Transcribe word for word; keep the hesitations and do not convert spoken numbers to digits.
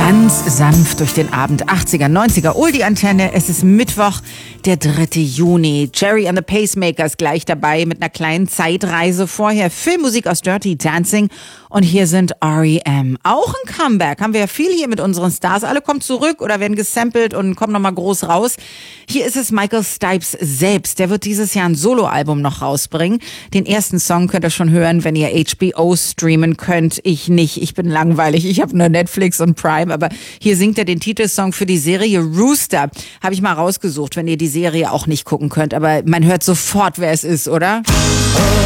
Ganz sanft durch den Abend, achtziger, neunziger, Oldie-Antenne. Es ist Mittwoch, der dritte Juni. Jerry and the Pacemakers gleich dabei mit einer kleinen Zeitreise. Vorher Filmmusik aus Dirty Dancing. Und hier sind R E M. Auch ein Comeback. Haben wir ja viel hier mit unseren Stars. Alle kommen zurück oder werden gesampelt und kommen nochmal groß raus. Hier ist es Michael Stipes selbst. Der wird dieses Jahr ein Soloalbum noch rausbringen. Den ersten Song könnt ihr schon hören, wenn ihr H B O streamen könnt. Ich nicht. Ich bin langweilig. Ich habe nur Netflix und Prime. Aber hier singt er den Titelsong für die Serie Rooster. Habe ich mal rausgesucht, wenn ihr die Serie auch nicht gucken könnt. Aber man hört sofort, wer es ist, oder?